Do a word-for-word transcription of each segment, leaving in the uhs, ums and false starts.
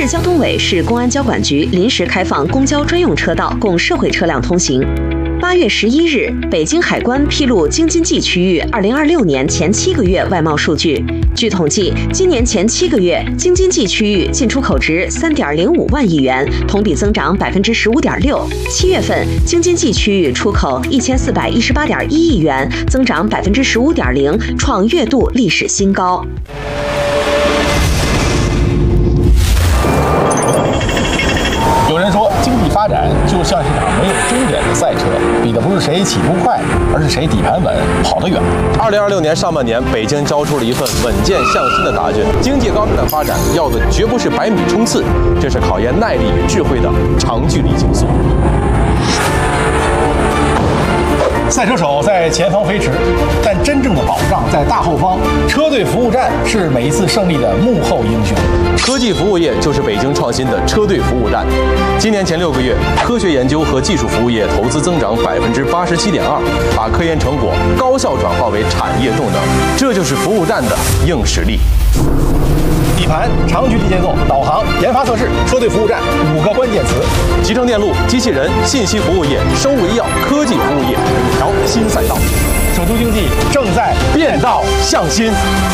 市交通委市公安交管局临时开放公交专用车道，供社会车辆通行。八月十一日，北京海关披露京津冀区域二零二六年前七个月外贸数据。据统计，今年前七个月，京津冀区域进出口值三点零五万亿元，同比增长百分之十五点六。七月份，京津冀区域出口一千四百一十八点一亿元，增长百分之十五点零，创月度历史新高。 有人说，经济发展就像是场没有终点的赛车，比的不是谁起步快，而是谁底盘稳，跑得远。 二零二六年上半年，北京交出了一份稳健向心的答卷。经济高质量发展要的绝不是百米冲刺，这是考验耐力与智慧的长距离竞速。 赛车手在前方飞驰，但真正的保障在大后方。车队服务站是每一次胜利的幕后英雄。 科技服务业就是北京创新的车队服务站。今年前六个月，科学研究和技术服务业投资增长百分之八十七点二，把科研成果高效转化为产业动能，这就是服务站的硬实力。 底盘、长距离节奏、导航、研发测试、车队服务站五个关键词。 集成电路、机器人、信息服务业、生物医药、科技服务业五条新赛道。 首都经济正在变道向新。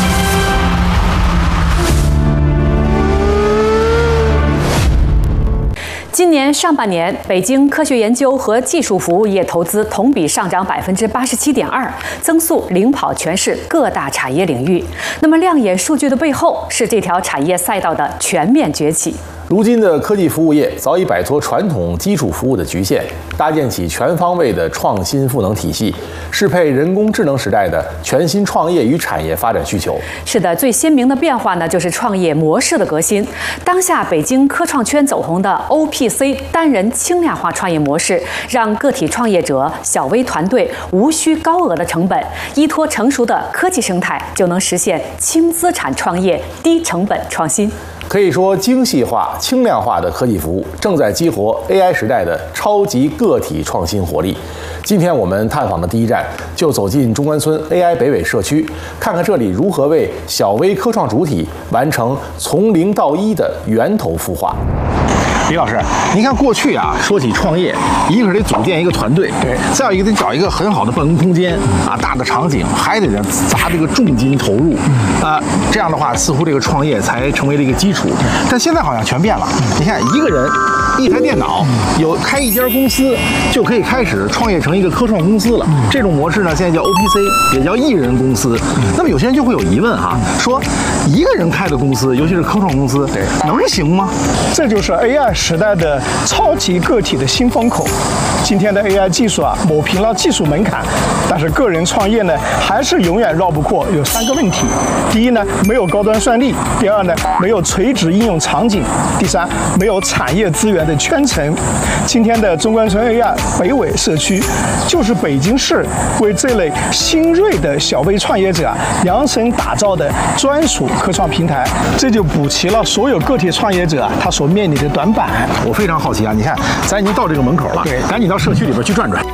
今年上半年，北京科学研究和技术服务业投资同比上涨百分之八十七点二，增速领跑全市各大产业领域。那么，亮眼数据的背后是这条产业赛道的全面崛起。 如今的科技服务业早已摆脱传统基础服务的局限，搭建起全方位的创新赋能体系，适配人工智能时代的全新创业与产业发展需求。 是的，最鲜明的变化呢，就是创业模式的革新。当下北京科创圈走红的 O P C 单人轻量化创业模式，让个体创业者、小微团队无需高额的成本，依托成熟的科技生态，就能实现轻资产创业、低成本创新。 可以说，精细化、轻量化的科技服务正在激活 A I 时代的超级个体创新活力。今天我们探访的第一站，就走进中关村 A I 北纬社区，看看这里如何为小微科创主体完成从零到一的源头孵化。 李老师，您看过去啊，说起创业，一个是得组建一个团队，对，再有一个得找一个很好的办公空间啊，大的场景，还得砸这个重金投入，啊，这样的话，似乎这个创业才成为了一个基础。但现在好像全变了，你看一个人。一台电脑有开一家公司就可以开始创业成一个科创公司了。这种模式呢，现在叫 O P C， 也叫一人公司。那么有些人就会有疑问哈，说一个人开的公司，尤其是科创公司，能行吗？ 这就是 A I 时代的超级个体的新风口。今天的 A I 技术啊，抹平了技术门槛，但是个人创业呢，还是永远绕不过有三个问题：第一呢，没有高端算力；第二呢，没有垂直应用场景；第三，没有产业资源的圈层。今天的中关村 A I 北纬社区，就是北京市为这类新锐的小微创业者量身打造的专属科创平台，这就补齐了所有个体创业者他所面临的短板。 我非常好奇啊，你看，咱已经到这个门口了，对，赶紧到社区里边去转转。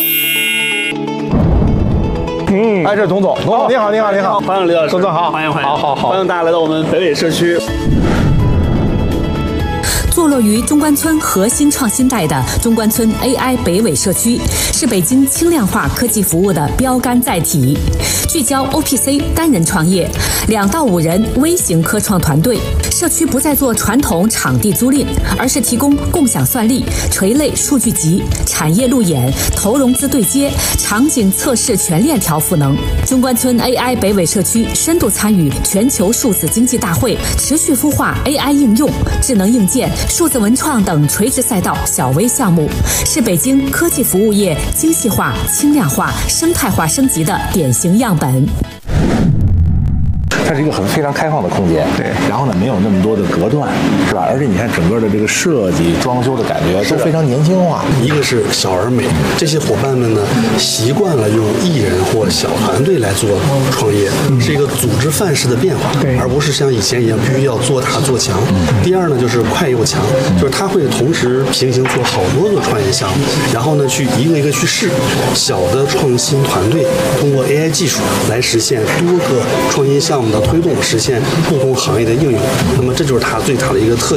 嗯，哎，这是董总，董总你好，你好，你好， 欢迎李老师， 董总好， 欢迎欢迎， 好好好， 欢迎大家来到我们北纬社区。 坐落于中关村核心创新带的中关村 A I 北纬社区，是北京轻量化科技服务的标杆载体，聚焦 O P C 单人创业，两到五人微型科创团队。社区不再做传统场地租赁，而是提供共享算力、垂类数据集、产业路演、投融资对接、场景测试全链条赋能。中关村 A I 北纬社区深度参与全球数字经济大会，持续孵化 A I 应用、智能硬件、数字文创等垂直赛道小微项目，是北京科技服务业精细化、轻量化、生态化升级的典型样本。 它是一个很非常开放的空间，对，然后呢，没有那么多的隔断，是吧？而且你看整个的这个设计、装修的感觉都非常年轻化。 一个是小而美，这些伙伴们呢习惯了用一人或小团队来做创业，嗯、是一个组织范式的变化，而不是像以前一样必须要做大做强。嗯、第二呢，就是快又强，嗯、就是它会同时平行做好多个创业项目，然后呢去一个一个去试。小的创新团队通过 A I 技术来实现多个创新项目的推动，实现不同行业的应用。那么这就是它最大的一个特点。